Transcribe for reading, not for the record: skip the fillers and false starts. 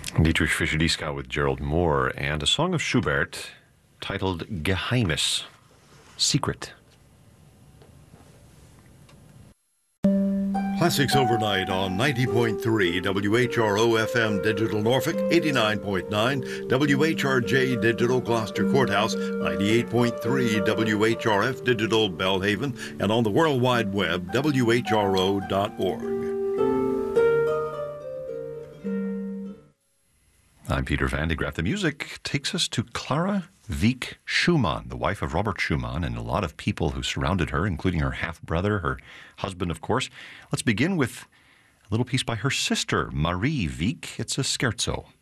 Dietrich Fischer-Dieskau with Gerald Moore, and a song of Schubert titled Geheimes, Secret. Classics Overnight on 90.3 WHRO FM Digital Norfolk, 89.9 WHRJ Digital Gloucester Courthouse, 98.3 WHRF Digital Belhaven, and on the World Wide Web, WHRO.org. I'm Peter Van de Graaff. The music takes us to Clara Wieck Schumann, the wife of Robert Schumann, and a lot of people who surrounded her, including her half-brother, her husband, of course. Let's begin with a little piece by her sister, Marie Wieck. It's a scherzo.